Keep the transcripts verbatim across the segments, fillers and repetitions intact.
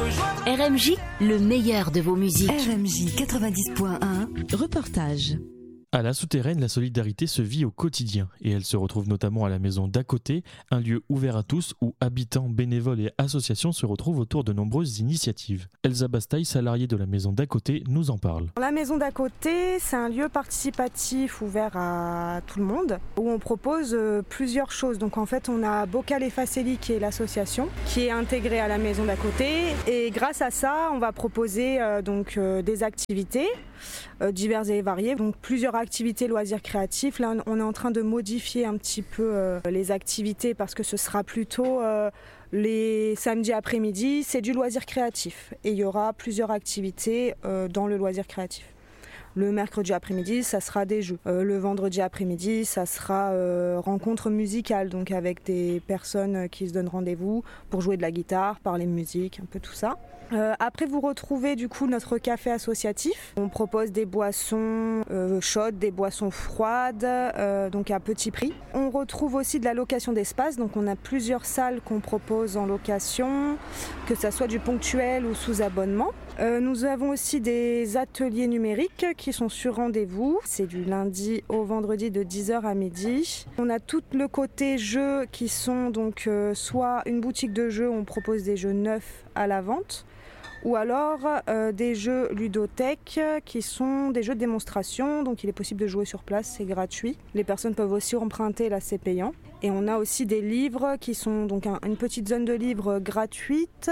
R M J, le meilleur de vos musiques. R M J quatre-vingt-dix point un, reportage. À la Souterraine, la solidarité se vit au quotidien et elle se retrouve notamment à la maison d'à côté, un lieu ouvert à tous où habitants, bénévoles et associations se retrouvent autour de nombreuses initiatives. Elsa Bastaille, salariée de la maison d'à côté, nous en parle. La maison d'à côté, c'est un lieu participatif ouvert à tout le monde où on propose plusieurs choses. Donc en fait, on a Bocal et Facelli qui est l'association qui est intégrée à la maison d'à côté et grâce à ça, on va proposer euh, donc euh, des activités euh, diverses et variées. Donc plusieurs activités loisirs créatifs. Là, on est en train de modifier un petit peu euh, les activités parce que ce sera plutôt euh, les samedis après-midi, c'est du loisir créatif et il y aura plusieurs activités euh, dans le loisir créatif. Le mercredi après-midi, ça sera des jeux. Euh, le vendredi après-midi, ça sera euh, rencontre musicale, donc avec des personnes qui se donnent rendez-vous pour jouer de la guitare, parler musique, un peu tout ça. Euh, après, vous retrouvez du coup notre café associatif. On propose des boissons euh, chaudes, des boissons froides, euh, donc à petit prix. On retrouve aussi de la location d'espace, donc on a plusieurs salles qu'on propose en location, que ça soit du ponctuel ou sous abonnement. Euh, nous avons aussi des ateliers numériques qui sont sur rendez-vous. C'est du lundi au vendredi de dix heures à midi. On a tout le côté jeux qui sont donc euh, soit une boutique de jeux où on propose des jeux neufs à la vente, ou alors euh, des jeux ludothèques qui sont des jeux de démonstration, donc il est possible de jouer sur place, c'est gratuit. Les personnes peuvent aussi emprunter, là c'est payant. Et on a aussi des livres qui sont donc un, une petite zone de livres gratuite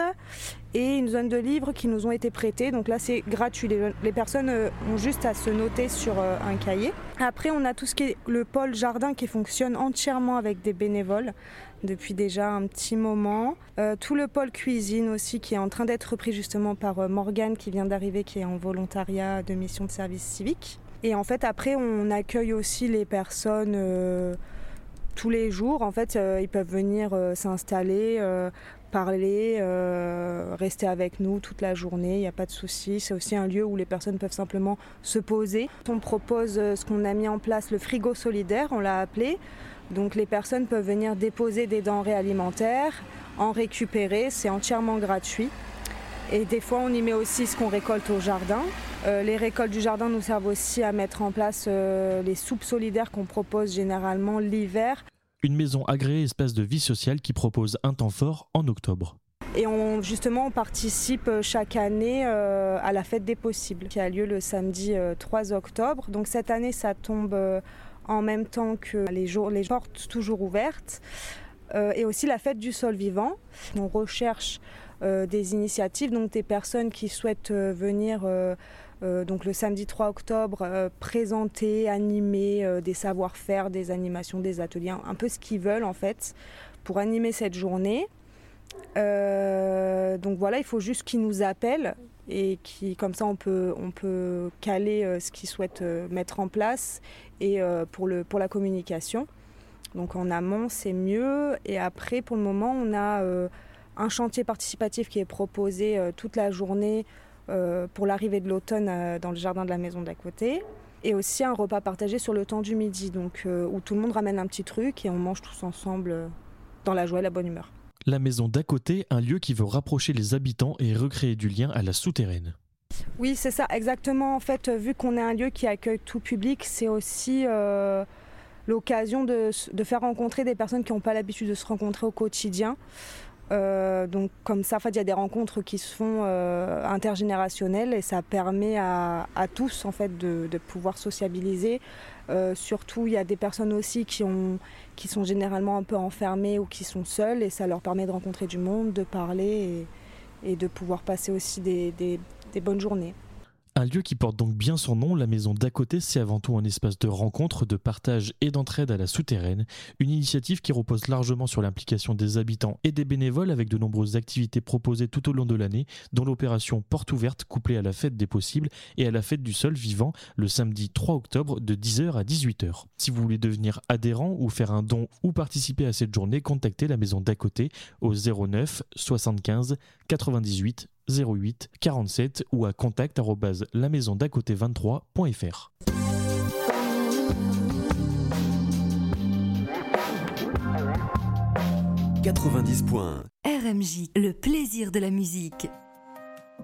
et une zone de livres qui nous ont été prêtés, donc là c'est gratuit, les, les personnes euh, ont juste à se noter sur euh, un cahier. Après on a tout ce qui est le pôle jardin qui fonctionne entièrement avec des bénévoles depuis déjà un petit moment. Euh, tout le pôle cuisine aussi qui est en train d'être repris justement par euh, Morgane qui vient d'arriver, qui est en volontariat de mission de service civique. Et en fait après on accueille aussi les personnes euh, tous les jours. En fait euh, ils peuvent venir euh, s'installer, euh, parler, euh, rester avec nous toute la journée, il n'y a pas de souci. C'est aussi un lieu où les personnes peuvent simplement se poser. On propose euh, ce qu'on a mis en place, le frigo solidaire, on l'a appelé. Donc les personnes peuvent venir déposer des denrées alimentaires, en récupérer, c'est entièrement gratuit. Et des fois on y met aussi ce qu'on récolte au jardin. Euh, les récoltes du jardin nous servent aussi à mettre en place euh, les soupes solidaires qu'on propose généralement l'hiver. Une maison agréée espace de vie sociale qui propose un temps fort en octobre. Et on, justement, on participe chaque année euh, à la fête des possibles, qui a lieu le samedi euh, trois octobre. Donc cette année, ça tombe euh, en même temps que les, jours, les portes toujours ouvertes. Euh, et aussi la fête du sol vivant. On recherche euh, des initiatives, donc des personnes qui souhaitent euh, venir euh, euh, donc le samedi trois octobre euh, présenter, animer euh, des savoir-faire, des animations, des ateliers, un peu ce qu'ils veulent en fait pour animer cette journée. Euh, donc voilà, il faut juste qu'ils nous appellent et qui, comme ça on peut, on peut caler euh, ce qu'ils souhaitent euh, mettre en place et euh, pour, le, pour la communication. Donc en amont c'est mieux et après pour le moment on a euh, un chantier participatif qui est proposé euh, toute la journée euh, pour l'arrivée de l'automne euh, dans le jardin de la maison d'à côté et aussi un repas partagé sur le temps du midi donc, euh, où tout le monde ramène un petit truc et on mange tous ensemble euh, dans la joie et la bonne humeur. La maison d'à côté, un lieu qui veut rapprocher les habitants et recréer du lien à la Souterraine. Oui, c'est ça, exactement. En fait, vu qu'on est un lieu qui accueille tout public, c'est aussi euh, l'occasion de, de faire rencontrer des personnes qui n'ont pas l'habitude de se rencontrer au quotidien. Euh, donc comme ça, en fait, il y a des rencontres qui se font euh, intergénérationnelles et ça permet à, à tous en fait, de, de pouvoir sociabiliser. Euh, surtout, il y a des personnes aussi qui, ont, qui sont généralement un peu enfermées ou qui sont seules et ça leur permet de rencontrer du monde, de parler et, et de pouvoir passer aussi des, des, des bonnes journées. Un lieu qui porte donc bien son nom, la maison d'à côté, c'est avant tout un espace de rencontre, de partage et d'entraide à la Souterraine. Une initiative qui repose largement sur l'implication des habitants et des bénévoles avec de nombreuses activités proposées tout au long de l'année, dont l'opération Porte ouverte couplée à la fête des possibles et à la fête du sol vivant le samedi trois octobre de dix heures à dix-huit heures. Si vous voulez devenir adhérent ou faire un don ou participer à cette journée, contactez la maison d'à côté au zéro neuf soixante-quinze quatre-vingt-dix-huit zéro huit quarante-sept ou à contact arobase la maison d'à côté vingt-trois point f r. quatre-vingt-dix points. R M J, le plaisir de la musique.